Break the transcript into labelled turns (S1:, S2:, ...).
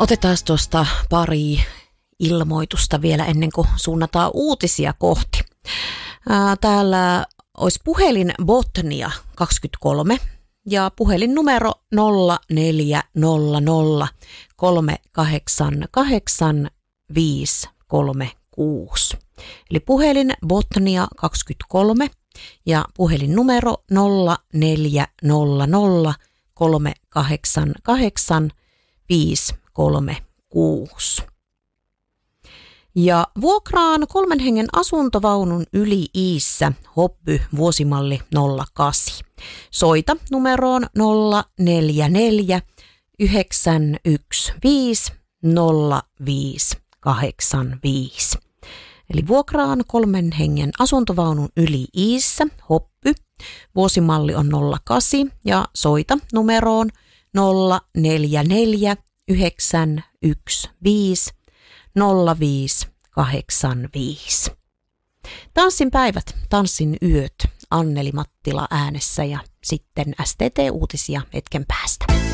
S1: Otetaan tuosta pari ilmoitusta vielä ennen kuin suunnataan uutisia kohti. Täällä olisi puhelin Botnia 23 ja puhelinnumero 0400 388 536. Eli puhelin Botnia 23 ja puhelinnumero 0400 388 536. Ja vuokraan 3 hengen asuntovaunun yli Iissä Hobby vuosimalli 08. Soita numeroon 044 915 0585. Eli vuokraan 3 hengen asuntovaunun yli Iissä Hobby vuosimalli on 08 ja soita numeroon 044 915 0585. Tanssin päivät, tanssin yöt, Anneli Mattila äänessä ja sitten STT-uutisia hetken päästä.